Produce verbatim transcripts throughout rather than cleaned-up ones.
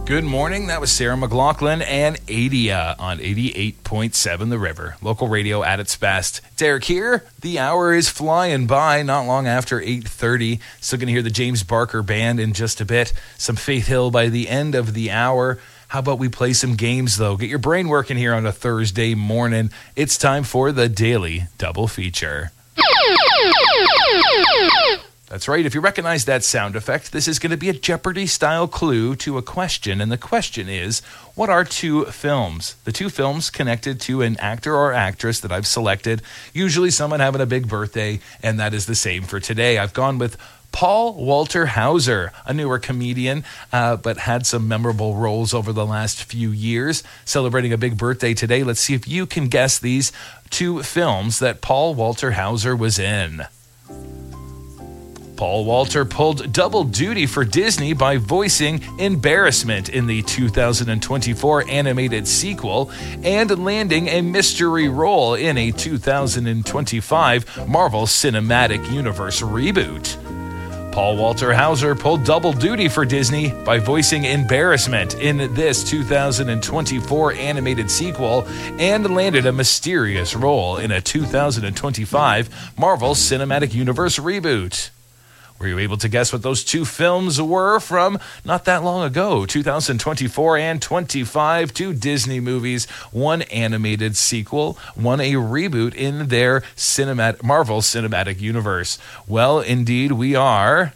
Good morning. That was Sarah McLachlan and Adia on eighty-eight point seven The River. Local radio at its best. Derek here. The hour is flying by, not long after eight thirty. Still going to hear the James Barker Band in just a bit. Some Faith Hill by the end of the hour. How about we play some games, though? Get your brain working here on a Thursday morning. It's time for the Daily Double Feature. That's right. If you recognize that sound effect, this is going to be a Jeopardy-style clue to a question. And the question is, what are two films? The two films connected to an actor or actress that I've selected. Usually someone having a big birthday, and that is the same for today. I've gone with Paul Walter Hauser, a newer comedian, uh, but had some memorable roles over the last few years. Celebrating a big birthday today. Let's see if you can guess these two films that Paul Walter Hauser was in. Paul Walter pulled double duty for Disney by voicing Embarrassment in the two thousand twenty-four animated sequel and landing a mystery role in a two thousand twenty-five Marvel Cinematic Universe reboot. Paul Walter Hauser pulled double duty for Disney by voicing Embarrassment in this two thousand twenty-four animated sequel and landed a mysterious role in a two thousand twenty-five Marvel Cinematic Universe reboot. Were you able to guess what those two films were from not that long ago? two thousand twenty-four and twenty-five, two Disney movies, one animated sequel, one a reboot in their cinematic Marvel Cinematic Universe. Well, indeed, we are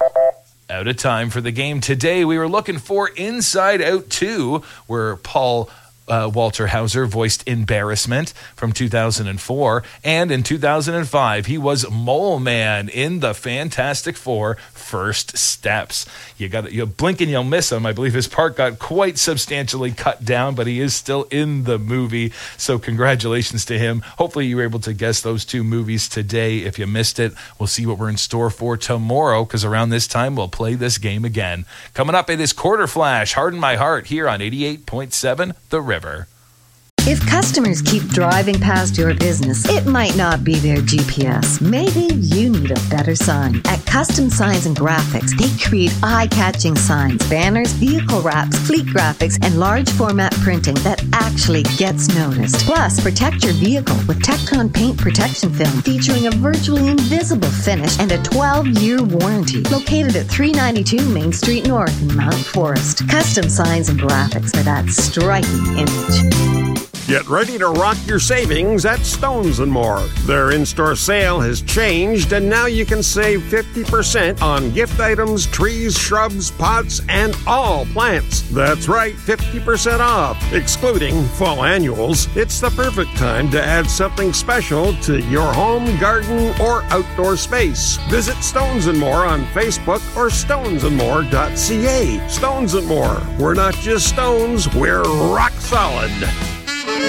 out of time for the game today. We were looking for Inside Out two, where Paul Uh, Walter Hauser voiced Embarrassment from two thousand four, and in two thousand five he was Mole Man in the Fantastic Four First Steps. You got you blink and you'll miss him. I believe his part got quite substantially cut down, but he is still in the movie. So congratulations to him. Hopefully you were able to guess those two movies today. If you missed it, we'll see what we're in store for tomorrow, because around this time we'll play this game again. Coming up, it is Quarter Flash, Harden My Heart, here on eighty-eight point seven The River. If customers keep driving past your business, it might not be their G P S. Maybe you need a better sign. At Custom Signs and Graphics, they create eye-catching signs, banners, vehicle wraps, fleet graphics, and large format printing that actually gets noticed. Plus, protect your vehicle with Tecton paint protection film featuring a virtually invisible finish and a twelve-year warranty. Located at three ninety-two Main Street North in Mount Forest. Custom Signs and Graphics for that striking image. Get ready to rock your savings at Stones and More. Their in-store sale has changed, and now you can save fifty percent on gift items, trees, shrubs, pots, and all plants. That's right, fifty percent off, excluding fall annuals. It's the perfect time to add something special to your home, garden, or outdoor space. Visit Stones and More on Facebook or stones and more dot c a. Stones and More. We're not just stones, we're rock solid.